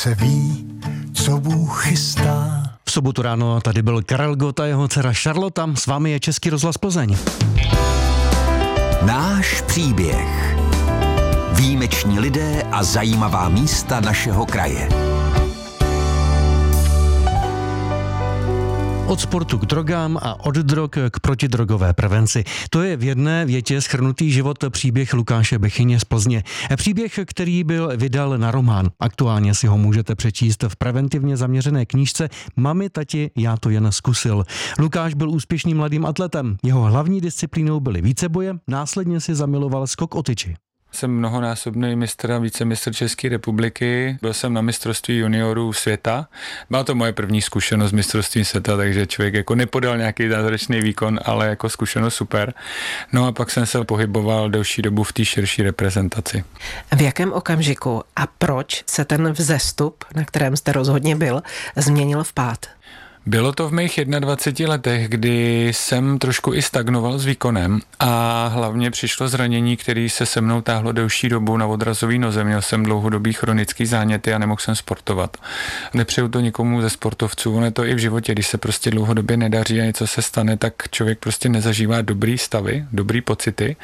se ví, co Bůh chystá. V sobotu ráno tady byl Karel Gott a jeho dcera Charlotte. S vámi je Český rozhlas Plzeň. Náš příběh. Výjimeční lidé a zajímavá místa našeho kraje. Od sportu k drogám a od drog k protidrogové prevenci. To je v jedné větě shrnutý život příběh Lukáše Bechyně z Plzně. Příběh, který byl vydal na román. Aktuálně si ho můžete přečíst v preventivně zaměřené knížce Mami, tati, já to jen zkusil. Lukáš byl úspěšným mladým atletem. Jeho hlavní disciplínou byly víceboje, následně si zamiloval skok o tyči. Jsem mnohonásobný mistr a vicemistr České republiky. Byl jsem na mistrovství juniorů světa. Byla to moje první zkušenost s mistrovstvím světa, takže člověk jako nepodal nějaký zázračný výkon, ale jako zkušenost super. No a pak jsem se pohyboval delší dobu v té širší reprezentaci. V jakém okamžiku a proč se ten vzestup, na kterém jste rozhodně byl, změnil v pád? Bylo to v mých 21 letech, kdy jsem trošku i stagnoval s výkonem a hlavně přišlo zranění, které se mnou táhlo delší dobu na odrazový noze. Měl jsem dlouhodobý chronický záněty a nemohl jsem sportovat. Nepřeju to nikomu ze sportovců, ono je to i v životě, když se prostě dlouhodobě nedaří a něco se stane, tak člověk prostě nezažívá dobrý stavy, dobrý pocity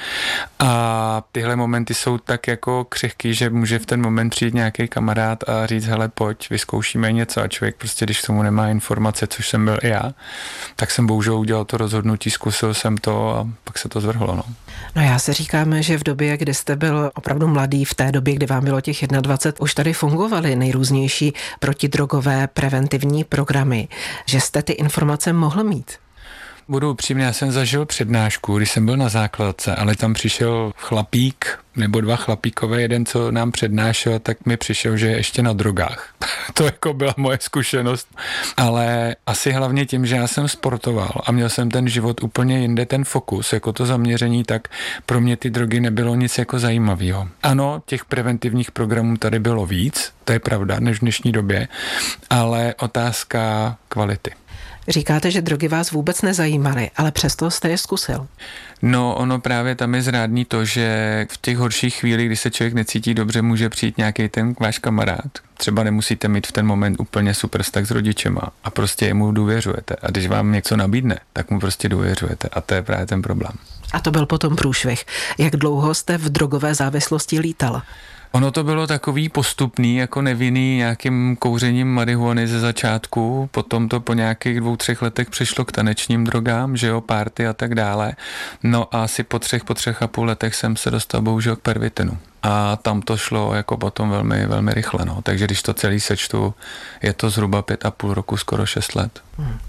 a tyhle momenty jsou tak jako křehký, že může v ten moment přijít nějaký kamarád a říct, hele, pojď, vyzkoušíme něco a člověk prostě, když k tomu nemá informace, což jsem byl i já, tak jsem bohužel udělal to rozhodnutí, zkusil jsem to a pak se to zvrhlo. No já si říkám, že v době, kdy jste byl opravdu mladý, v té době, kdy vám bylo těch 21, už tady fungovaly nejrůznější protidrogové preventivní programy, že jste ty informace mohl mít. Budu upřímný, já jsem zažil přednášku, když jsem byl na základce, ale tam přišel chlapík, nebo dva chlapíkové, jeden, co nám přednášel, tak mi přišel, že je ještě na drogách. To jako byla moje zkušenost, ale asi hlavně tím, že já jsem sportoval a měl jsem ten život úplně jinde, ten fokus, jako to zaměření, tak pro mě ty drogy nebylo nic jako zajímavého. Ano, těch preventivních programů tady bylo víc, to je pravda, než v dnešní době, ale otázka kvality. Říkáte, že drogy vás vůbec nezajímaly, ale přesto jste je zkusil. No, ono právě tam je zrádný to, že v těch horších chvílích, kdy se člověk necítí dobře, může přijít nějaký ten váš kamarád. Třeba nemusíte mít v ten moment úplně super vztah s rodičema a prostě mu důvěřujete. A když vám něco nabídne, tak mu prostě důvěřujete a to je právě ten problém. A to byl potom průšvih. Jak dlouho jste v drogové závislosti lítal? Ono to bylo takový postupný, jako nevinný nějakým kouřením marihuany ze začátku, potom to po nějakých 2-3 letech přišlo k tanečním drogám, že jo, party a tak dále. No a asi po 3,5 letech jsem se dostal bohužel k pervitinu. A tam to šlo jako potom velmi, velmi rychle, no. Takže když to celý sečtu, je to zhruba 5,5 roku, skoro 6 let.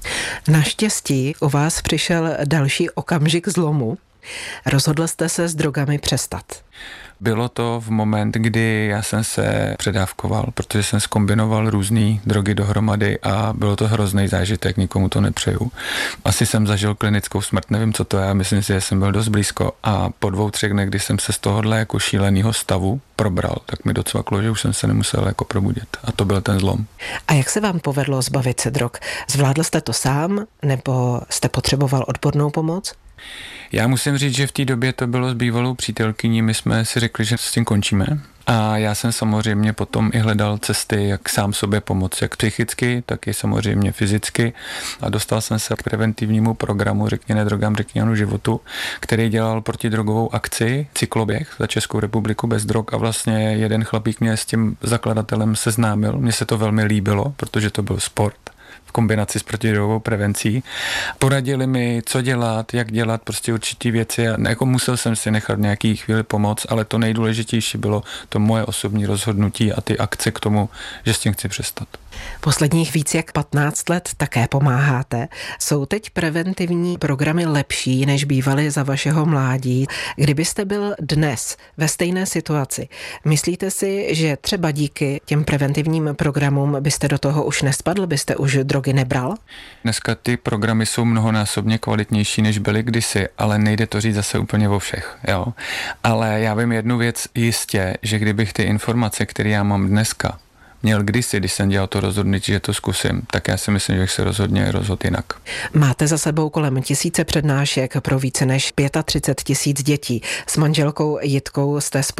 Naštěstí u vás přišel další okamžik zlomu. Rozhodl jste se s drogami přestat. Bylo to v moment, kdy já jsem se předávkoval, protože jsem zkombinoval různé drogy dohromady a bylo to hrozný zážitek, nikomu to nepřeju. Asi jsem zažil klinickou smrt, nevím, co to je, myslím si, že jsem byl dost blízko a po 2-3 dnech, kdy jsem se z tohohle jako šíleného stavu probral, tak mi docvaklo, že už jsem se nemusel jako probudit a to byl ten zlom. A jak se vám povedlo zbavit se drog? Zvládl jste to sám nebo jste potřeboval odbornou pomoc? Já musím říct, že v té době to bylo s bývalou přítelkyní, my jsme si řekli, že s tím končíme a já jsem samozřejmě potom i hledal cesty, jak sám sobě pomoct, jak psychicky, tak i samozřejmě fyzicky a dostal jsem se k preventivnímu programu Řekni ne drogám, řekni ano životu, který dělal protidrogovou akci cykloběh za Českou republiku bez drog a vlastně jeden chlapík mě s tím zakladatelem seznámil, mně se to velmi líbilo, protože to byl sport v kombinaci s protidrogovou prevencí. Poradili mi, co dělat, jak dělat, prostě určitý věci a jako musel jsem si nechat v nějaký chvíli pomoct, ale to nejdůležitější bylo to moje osobní rozhodnutí a ty akce k tomu, že s tím chci přestat. Posledních víc jak 15 let také pomáháte. Jsou teď preventivní programy lepší, než bývaly za vašeho mládí? Kdybyste byl dnes ve stejné situaci, myslíte si, že třeba díky těm preventivním programům byste do toho už nespadl, byste už drogy nebral? Dneska ty programy jsou mnohonásobně kvalitnější, než byly kdysi, ale nejde to říct zase úplně o všech. Jo? Ale já vím jednu věc jistě, že kdybych ty informace, které já mám dneska, měl kdysi, když jsem dělal to rozhodnutí, že to zkusím, tak já si myslím, že bych se rozhodl jinak. Máte za sebou kolem 1000 přednášek pro více než 35 000 dětí. S manželkou Jitkou jste